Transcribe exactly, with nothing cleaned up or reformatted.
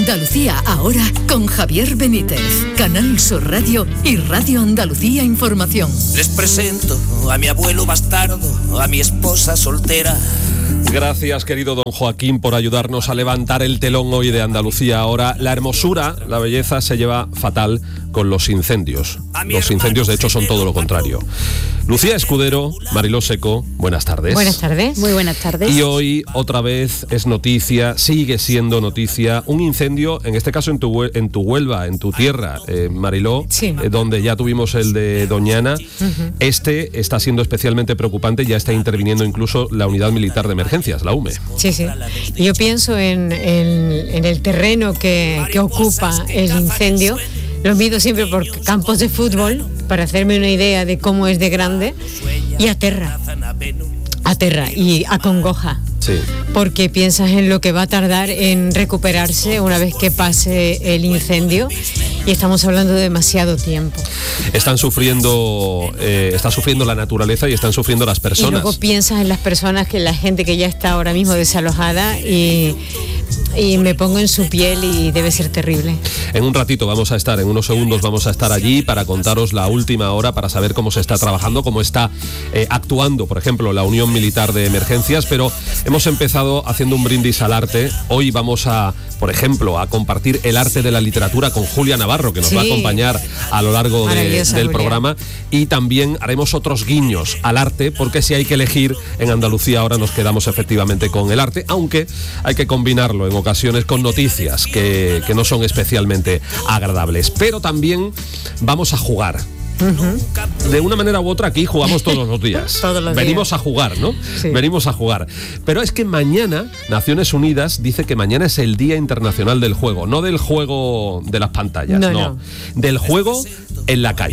Andalucía ahora con Javier Benítez, Canal Sur Radio y Radio Andalucía Información. Les presento a mi abuelo bastardo, a mi esposa soltera. Gracias, querido don Joaquín, por ayudarnos a levantar el telón hoy de Andalucía ahora. La hermosura, la belleza se lleva fatal con los incendios. Los incendios, de hecho, son todo lo contrario. Lucía Escudero, Mariló Seco, buenas tardes. Buenas tardes. Muy buenas tardes. Y hoy, otra vez, es noticia, sigue siendo noticia, un incendio, en este caso en tu, en tu Huelva, en tu tierra, eh, Mariló, sí. eh, donde ya tuvimos el de Doñana. Uh-huh. Este está siendo especialmente preocupante, ya está interviniendo incluso la Unidad Militar de Emergencias, la U M E. Sí, sí. Yo pienso en, en, en el terreno que, que ocupa el incendio. Lo mido siempre por campos de fútbol para hacerme una idea de cómo es de grande, y aterra, aterra y acongoja. Sí. Porque piensas en lo que va a tardar en recuperarse una vez que pase el incendio, y estamos hablando de demasiado tiempo. Están sufriendo, eh, está sufriendo la naturaleza y están sufriendo las personas. Y luego piensas en las personas, que la gente que ya está ahora mismo desalojada, y, y me pongo en su piel y debe ser terrible. En un ratito vamos a estar, en unos segundos vamos a estar allí para contaros la última hora, para saber cómo se está trabajando, cómo está eh, actuando, por ejemplo, la Unión Militar de Emergencias, pero hemos empezado haciendo un brindis al arte. Hoy vamos a, por ejemplo, a compartir el arte de la literatura con Julia Navarro, que nos sí. va a acompañar a lo largo de, del Julia. programa, y también haremos otros guiños al arte, porque si hay que elegir, en Andalucía ahora nos quedamos efectivamente con el arte, aunque hay que combinarlo en ocasiones con noticias que, que no son especialmente agradables. Pero también vamos a jugar. Uh-huh. De una manera u otra aquí jugamos todos los días. todos los Venimos días. a jugar, ¿no? Sí. Venimos a jugar. Pero es que mañana, Naciones Unidas dice que mañana es el Día Internacional del Juego. No del juego de las pantallas, no, no. no. Del juego en la calle.